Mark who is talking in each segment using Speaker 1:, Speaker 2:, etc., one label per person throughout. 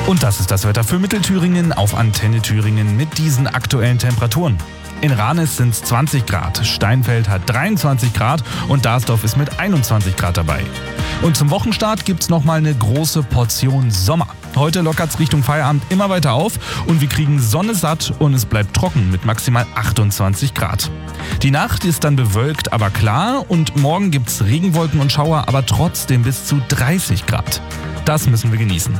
Speaker 1: Und das ist das Wetter für Mittelthüringen auf Antenne Thüringen mit diesen aktuellen Temperaturen. In Ranis sind es 20 Grad, Steinfeld hat 23 Grad und Darsdorf ist mit 21 Grad dabei. Und zum Wochenstart gibt's nochmal eine große Portion Sommer. Heute lockert's Richtung Feierabend immer weiter auf und wir kriegen Sonne satt und es bleibt trocken mit maximal 28 Grad. Die Nacht ist dann bewölkt, aber klar und morgen gibt's Regenwolken und Schauer, aber trotzdem bis zu 30 Grad. Das müssen wir genießen.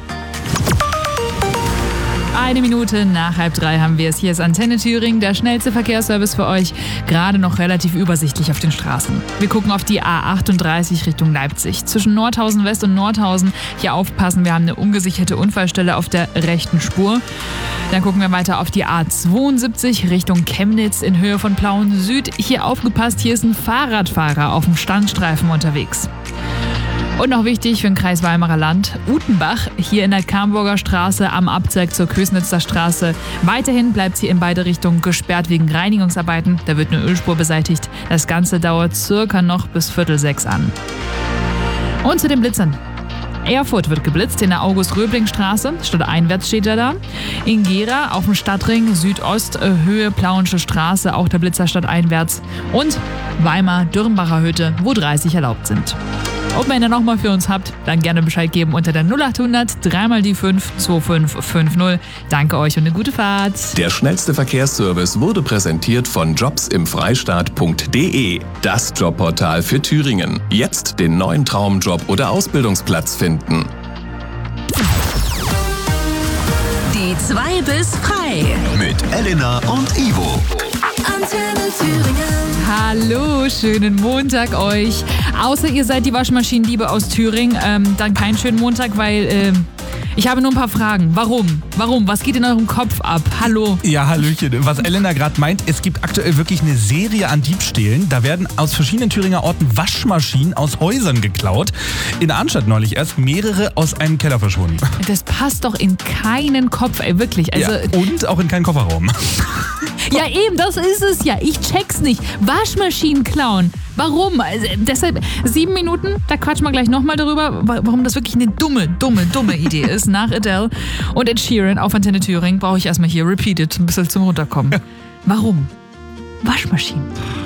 Speaker 2: 1 Minute nach 2:30 haben wir es. Hier ist Antenne Thüringen, der schnellste Verkehrsservice für euch. Gerade noch relativ übersichtlich auf den Straßen. Wir gucken auf die A38 Richtung Leipzig. Zwischen Nordhausen West und Nordhausen. Hier aufpassen, wir haben eine ungesicherte Unfallstelle auf der rechten Spur. Dann gucken wir weiter auf die A72 Richtung Chemnitz in Höhe von Plauen Süd. Hier aufgepasst, hier ist ein Fahrradfahrer auf dem Standstreifen unterwegs. Und noch wichtig für den Kreis Weimarer Land, Utenbach, hier in der Kamburger Straße am Abzweig zur Kösnitzer Straße. Weiterhin bleibt sie in beide Richtungen gesperrt wegen Reinigungsarbeiten. Da wird eine Ölspur beseitigt. Das Ganze dauert circa noch bis 5:45 an. Und zu den Blitzern. Erfurt wird geblitzt in der August-Röbling-Straße, stadteinwärts steht er da. In Gera auf dem Stadtring Südost, Höhe Plauensche Straße, auch der Blitzer stadteinwärts. Und Weimar, Dürrenbacher Hütte, wo 30 erlaubt sind. Und wenn ihr nochmal für uns habt, dann gerne Bescheid geben unter der 0800 3 die 5 2550. Danke euch und eine gute Fahrt.
Speaker 3: Der schnellste Verkehrsservice wurde präsentiert von jobsimfreistaat.de. Das Jobportal für Thüringen. Jetzt den neuen Traumjob oder Ausbildungsplatz finden.
Speaker 4: Die 2 bis frei.
Speaker 5: Mit Elena und Ivo.
Speaker 4: Antenne Thüringen.
Speaker 2: Hallo, schönen Montag euch. Außer ihr seid die Waschmaschinenliebe aus Thüringen, dann keinen schönen Montag, weil ich habe nur ein paar Fragen. Warum? Was geht in eurem Kopf ab? Hallo?
Speaker 1: Ja, hallöchen. Was Elena gerade meint, es gibt aktuell wirklich eine Serie an Diebstählen. Da werden aus verschiedenen Thüringer Orten Waschmaschinen aus Häusern geklaut. In Arnstadt neulich erst mehrere aus einem Keller verschwunden.
Speaker 2: Das passt doch in keinen Kopf, ey, wirklich. Also,
Speaker 1: ja, und auch in keinen Kofferraum.
Speaker 2: Ja, eben, das ist es ja. Ich check's nicht. Waschmaschinen klauen. Warum? Also, deshalb 7 Minuten, da quatschen wir gleich nochmal darüber, warum das wirklich eine dumme Idee ist. Nach Adele und Ed Sheeran auf Antenne Thüringen brauche ich erstmal hier Repeated, ein bisschen zum Runterkommen. Warum? Waschmaschinen.